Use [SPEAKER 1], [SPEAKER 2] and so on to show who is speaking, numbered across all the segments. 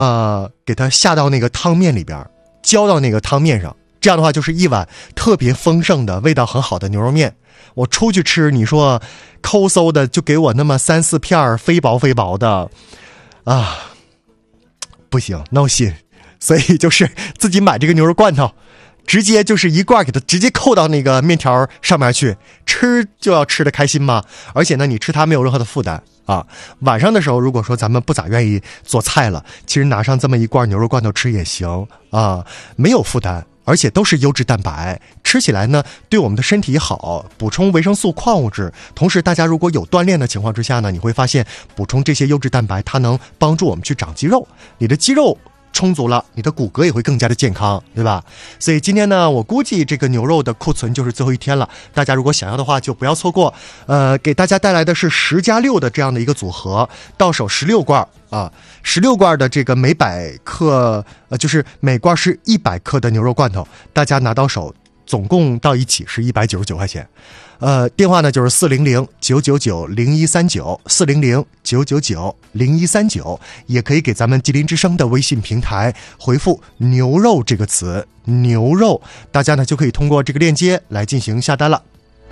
[SPEAKER 1] 给它下到那个汤面里边，浇到那个汤面上，这样的话就是一碗特别丰盛的味道很好的牛肉面。我出去吃，你说抠搜的就给我那么3-4片飞薄的啊，不行，闹心。所以就是自己买这个牛肉罐头，直接就是一罐给它直接扣到那个面条上面去吃，就要吃得开心嘛。而且呢，你吃它没有任何的负担啊。晚上的时候，如果说咱们不咋愿意做菜了，其实拿上这么一罐牛肉罐头吃也行啊，没有负担，而且都是优质蛋白，吃起来呢对我们的身体好，补充维生素、矿物质。同时大家如果有锻炼的情况之下呢，你会发现补充这些优质蛋白，它能帮助我们去长肌肉，你的肌肉充足了，你的骨骼也会更加的健康，对吧？所以今天呢，我估计这个牛肉的库存就是最后一天了，大家如果想要的话就不要错过。给大家带来的是10+6的这样的一个组合，到手16罐啊，16罐的这个每100克，就是每罐是100克的牛肉罐头，大家拿到手总共到一起是199块钱。电话呢就是400-999-0139，400-999-0139，也可以给咱们吉林之声的微信平台回复牛肉这个词，牛肉，大家呢就可以通过这个链接来进行下单了。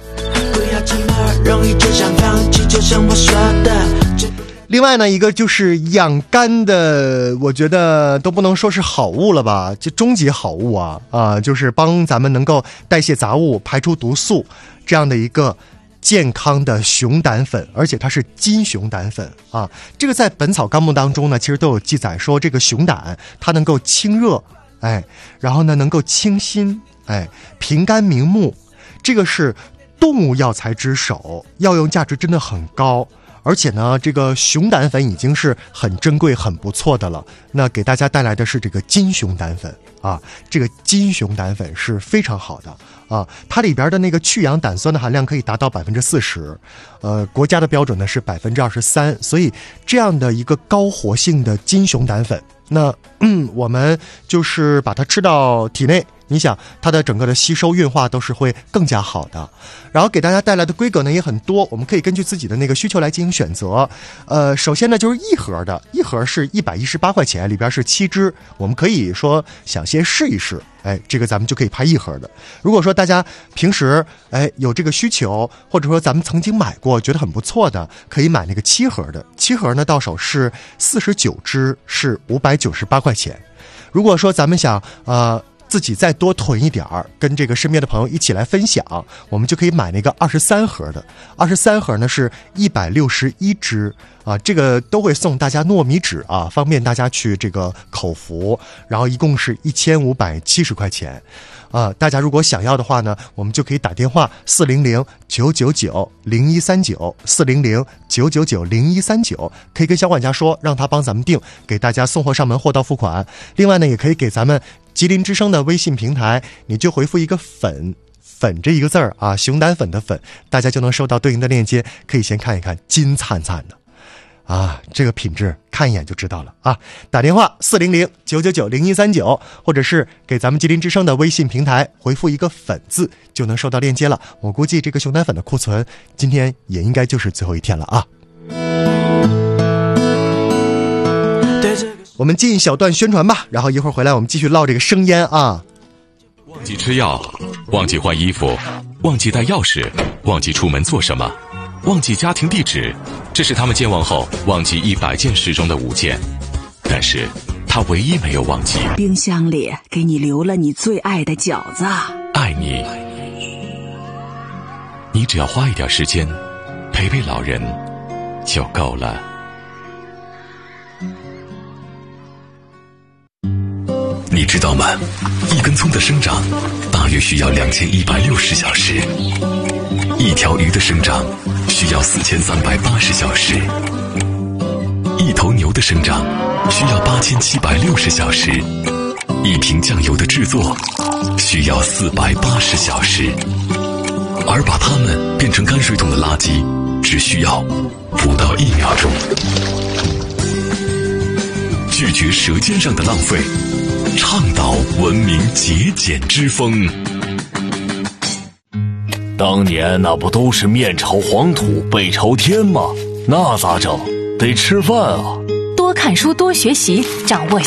[SPEAKER 1] 另外呢，一个就是养肝的，我觉得都不能说是好物了吧，就终极好物啊，就是帮咱们能够代谢杂物、排出毒素这样的一个健康的熊胆粉，而且它是金熊胆粉啊。这个在《本草纲目》当中呢，其实都有记载说，这个熊胆它能够清热，然后呢能够清心，平肝明目，这个是动物药材之首，药用价值真的很高。而且呢，这个熊胆粉已经是很珍贵、很不错的了。那给大家带来的是这个金熊胆粉啊，这个金熊胆粉是非常好的啊，它里边的那个去氧胆酸的含量可以达到40%，国家的标准呢是23%，所以这样的一个高活性的金熊胆粉，那我们就是把它吃到体内。你想它的整个的吸收运化都是会更加好的，然后给大家带来的规格呢也很多，我们可以根据自己的那个需求来进行选择。首先呢就是一盒的，一盒是118块钱，里边是7支，我们可以说想先试一试，这个咱们就可以拍一盒的。如果说大家平时有这个需求，或者说咱们曾经买过觉得很不错的，可以买那个7盒的，7盒呢到手是49支，是598块钱。如果说咱们想自己再多囤一点儿，跟这个身边的朋友一起来分享，我们就可以买那个23盒的，23盒呢是161支啊，这个都会送大家糯米纸啊，方便大家去这个口服，然后一共是1570块钱。大家如果想要的话呢，我们就可以打电话400-999-0139，400-999-0139，可以跟小管家说，让他帮咱们订，给大家送货上门，货到付款。另外呢，也可以给咱们吉林之声的微信平台，你就回复一个粉这一个字儿啊，熊胆粉的粉，大家就能收到对应的链接，可以先看一看，金灿灿的啊，这个品质看一眼就知道了啊！打电话400-999-0139，或者是给咱们吉林之声的微信平台回复一个粉字，就能收到链接了。我估计这个熊胆粉的库存今天也应该就是最后一天了啊！我们进一小段宣传吧，然后一会儿回来我们继续唠这个生腌啊。
[SPEAKER 2] 忘记吃药，忘记换衣服，忘记带钥匙，忘记出门做什么，忘记家庭地址，这是他们健忘后忘记100件事中的5件，但是他唯一没有忘记，
[SPEAKER 3] 冰箱里给你留了你最爱的饺子。
[SPEAKER 2] 爱你，你只要花一点时间陪陪老人就够了。你知道吗？一根葱的生长大约需要2160小时，一条鱼的生长需要4380小时，一头牛的生长需要8760小时，一瓶酱油的制作需要480小时，而把它们变成泔水桶的垃圾只需要不到1秒钟。拒绝舌尖上的浪费，倡导文明节俭之风。
[SPEAKER 4] 当年那不都是面朝黄土背朝天吗？那咋整？得吃饭啊！
[SPEAKER 5] 多看书，多学习，掌握